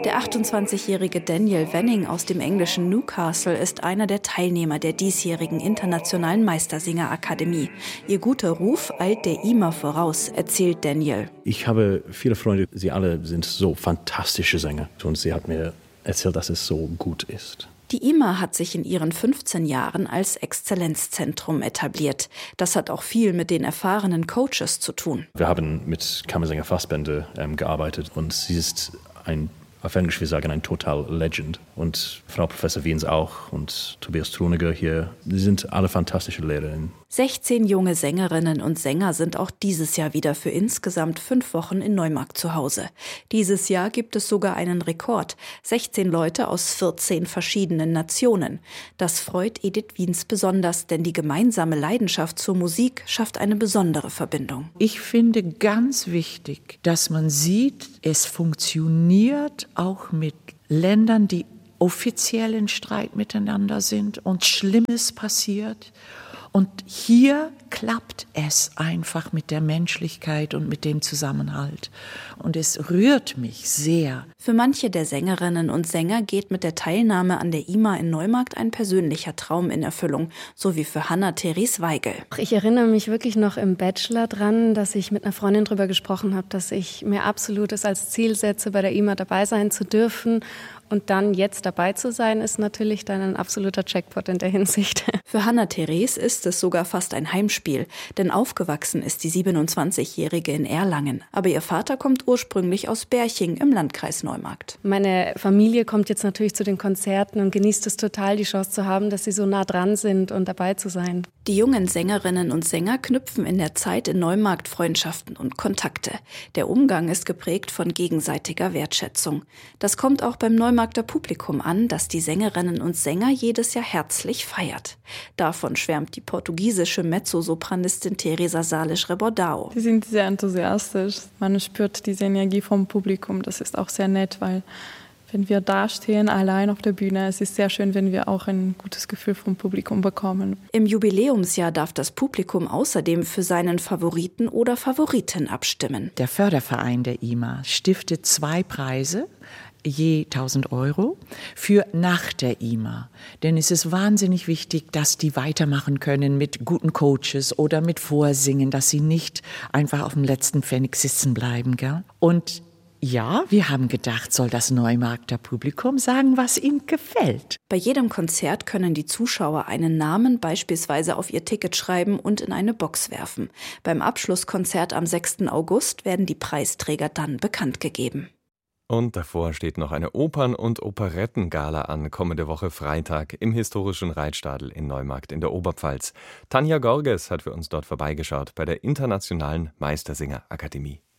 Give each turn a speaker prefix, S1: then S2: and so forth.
S1: Der 28-jährige Daniel Wenning aus dem englischen Newcastle ist einer der Teilnehmer der diesjährigen Internationalen Meistersinger-Akademie. Ihr guter Ruf eilt der IMA voraus, erzählt Daniel.
S2: Ich habe viele Freunde, sie alle sind so fantastische Sänger. Und sie hat mir erzählt, dass es so gut ist.
S1: Die IMA hat sich in ihren 15 Jahren als Exzellenzzentrum etabliert. Das hat auch viel mit den erfahrenen Coaches zu tun.
S2: Wir haben mit Kammersänger Fassbender gearbeitet und sie ist auf Englisch wir sagen, ein Total Legend. Und Frau Professor Wiens auch und Tobias Truniger hier, die sind alle fantastische Lehrerinnen.
S1: 16 junge Sängerinnen und Sänger sind auch dieses Jahr wieder für insgesamt 5 Wochen in Neumarkt zu Hause. Dieses Jahr gibt es sogar einen Rekord. 16 Leute aus 14 verschiedenen Nationen. Das freut Edith Wiens besonders, denn die gemeinsame Leidenschaft zur Musik schafft eine besondere Verbindung.
S3: Ich finde ganz wichtig, dass man sieht, es funktioniert auch mit Ländern, die offiziell in Streit miteinander sind und Schlimmes passiert. Und hier klappt es einfach mit der Menschlichkeit und mit dem Zusammenhalt. Und es rührt mich sehr.
S1: Für manche der Sängerinnen und Sänger geht mit der Teilnahme an der IMA in Neumarkt ein persönlicher Traum in Erfüllung, so wie für Hannah-Therese Weigel.
S4: Ich erinnere mich wirklich noch im Bachelor dran, dass ich mit einer Freundin darüber gesprochen habe, dass ich mir absolut es als Ziel setze, bei der IMA dabei sein zu dürfen. Und dann jetzt dabei zu sein, ist natürlich dann ein absoluter Jackpot in der Hinsicht.
S1: Für Hannah-Therese ist es sogar fast ein Heimspiel, denn aufgewachsen ist die 27-Jährige in Erlangen. Aber ihr Vater kommt ursprünglich aus Berching im Landkreis Neumarkt.
S4: Meine Familie kommt jetzt natürlich zu den Konzerten und genießt es total, die Chance zu haben, dass sie so nah dran sind und dabei zu sein.
S1: Die jungen Sängerinnen und Sänger knüpfen in der Zeit in Neumarkt Freundschaften und Kontakte. Der Umgang ist geprägt von gegenseitiger Wertschätzung. Das kommt auch beim Neumarkter Publikum an, das die Sängerinnen und Sänger jedes Jahr herzlich feiert. Davon schwärmt die portugiesische Mezzosopranistin Teresa Sales-Rebordao.
S5: Sie sind sehr enthusiastisch. Man spürt diese Energie vom Publikum. Das ist auch sehr nett, weil wenn wir da stehen, allein auf der Bühne, es ist sehr schön, wenn wir auch ein gutes Gefühl vom Publikum bekommen.
S1: Im Jubiläumsjahr darf das Publikum außerdem für seinen Favoriten oder Favoritin abstimmen.
S3: Der Förderverein der IMA stiftet 2 Preise, je 1.000 € für nach der IMA. Denn es ist wahnsinnig wichtig, dass die weitermachen können mit guten Coaches oder mit Vorsingen, dass sie nicht einfach auf dem letzten Pfennig sitzen bleiben. Gell? Und ja, wir haben gedacht, soll das Neumarkter Publikum sagen, was ihm gefällt.
S1: Bei jedem Konzert können die Zuschauer einen Namen beispielsweise auf ihr Ticket schreiben und in eine Box werfen. Beim Abschlusskonzert am 6. August werden die Preisträger dann bekannt gegeben.
S6: Und davor steht noch eine Opern- und Operettengala an, kommende Woche Freitag im historischen Reitstadel in Neumarkt in der Oberpfalz. Tanja Gorges hat für uns dort vorbeigeschaut bei der Internationalen Meistersinger-Akademie.